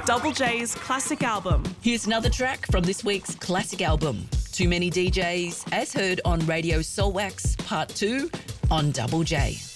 Double J's classic album. Here's another track from this week's classic album, Too Many DJs, as heard on Radio Soulwax Part 2 on Double J.